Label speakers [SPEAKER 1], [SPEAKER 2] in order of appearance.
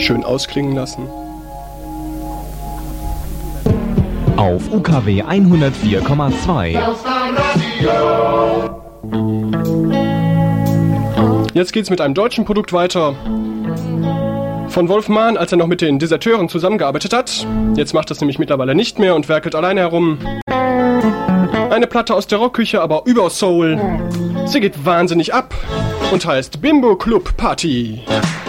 [SPEAKER 1] schön ausklingen lassen.
[SPEAKER 2] Auf UKW 104,2.
[SPEAKER 1] Jetzt geht's mit einem deutschen Produkt weiter. Von Wolf Mahn, als er noch mit den Deserteuren zusammengearbeitet hat. Jetzt macht das nämlich mittlerweile nicht mehr und werkelt alleine herum. Eine Platte aus der Rockküche, aber über Soul. Sie geht wahnsinnig ab und heißt Bimbo Club Party.